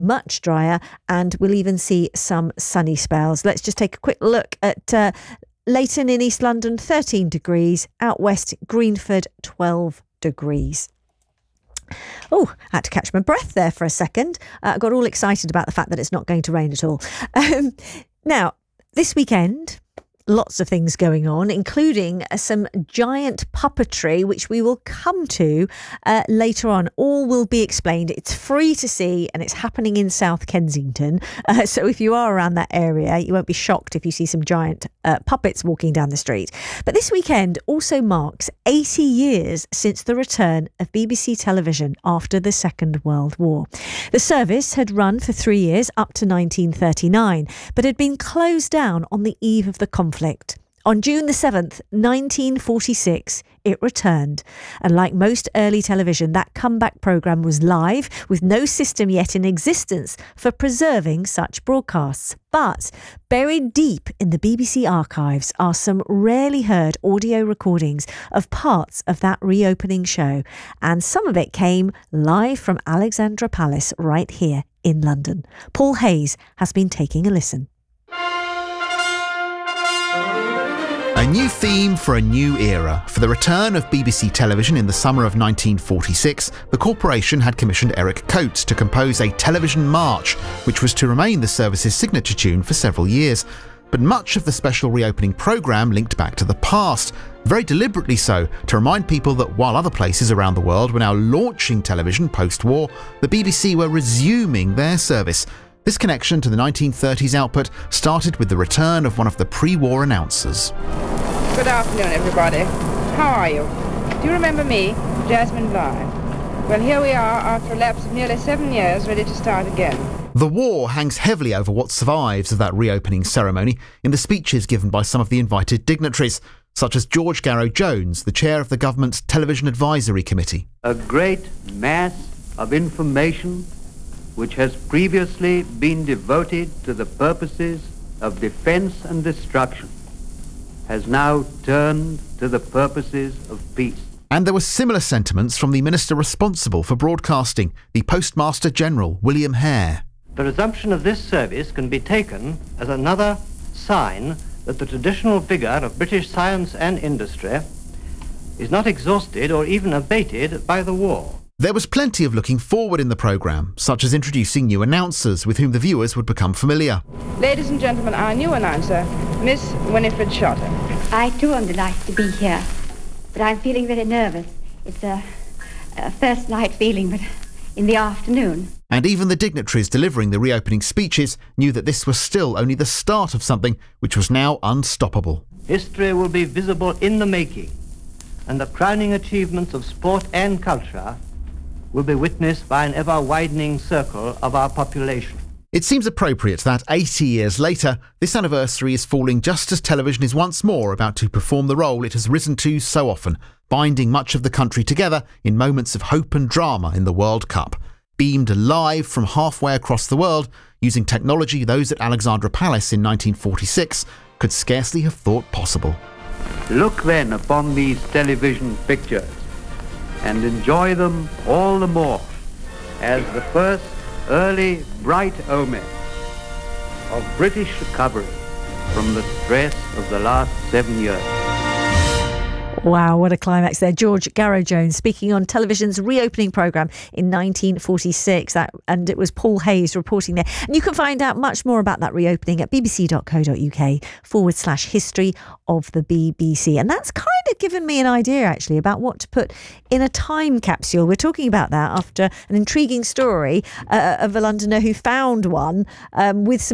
much drier, and we'll even see some sunny spells. Let's just take a quick look at Leighton in East London, 13 degrees. Out west, Greenford, 12 degrees. Oh, I had to catch my breath there for a second. I got all excited about the fact that it's not going to rain at all. Now, this weekend, lots of things going on, including some giant puppetry, which we will come to later on. All will be explained. It's free to see, and it's happening in South Kensington. So if you are around that area, you won't be shocked if you see some giant puppets walking down the street. But this weekend also marks 80 years since the return of BBC television after the Second World War. The service had run for 3 years up to 1939, but had been closed down on the eve of the conflict. On June the 7th, 1946, it returned. And like most early television, that comeback programme was live, with no system yet in existence for preserving such broadcasts. But buried deep in the BBC archives are some rarely heard audio recordings of parts of that reopening show. And some of it came live from Alexandra Palace right here in London. Paul Hayes has been taking a listen. A new theme for a new era. For the return of BBC television in the summer of 1946, the corporation had commissioned Eric Coates to compose a television march, which was to remain the service's signature tune for several years. But much of the special reopening programme linked back to the past, very deliberately so, to remind people that while other places around the world were now launching television post-war, the BBC were resuming their service. This connection to the 1930s output started with the return of one of the pre-war announcers. Good afternoon, everybody. How are you? Do you remember me, Jasmine Bligh? Well, here we are after a lapse of nearly 7 years, ready to start again. The war hangs heavily over what survives of that reopening ceremony in the speeches given by some of the invited dignitaries, such as George Garrow-Jones, the chair of the government's Television Advisory Committee. A great mass of information which has previously been devoted to the purposes of defense and destruction has now turned to the purposes of peace. And there were similar sentiments from the minister responsible for broadcasting, the Postmaster General, William Hare. The resumption of this service can be taken as another sign that the traditional vigour of British science and industry is not exhausted or even abated by the war. There was plenty of looking forward in the programme, such as introducing new announcers with whom the viewers would become familiar. Ladies and gentlemen, our new announcer, Miss Winifred Shotter. I too am delighted to be here, but I'm feeling very nervous. It's a first night feeling, but in the afternoon. And even the dignitaries delivering the reopening speeches knew that this was still only the start of something which was now unstoppable. History will be visible in the making, and the crowning achievements of sport and culture will be witnessed by an ever-widening circle of our population. It seems appropriate that 80 years later, this anniversary is falling just as television is once more about to perform the role it has risen to so often, binding much of the country together in moments of hope and drama in the World Cup. Beamed live from halfway across the world, using technology those at Alexandra Palace in 1946 could scarcely have thought possible. Look then upon these television pictures and enjoy them all the more as the first early bright omen of British recovery from the stress of the last 7 years. Wow, what a climax there. George Garrow-Jones speaking on television's reopening programme in 1946. And it was Paul Hayes reporting there. And you can find out much more about that reopening at bbc.co.uk/history of the BBC. And that's kind of given me an idea, actually, about what to put in a time capsule. We're talking about that after an intriguing story of a Londoner who found one with some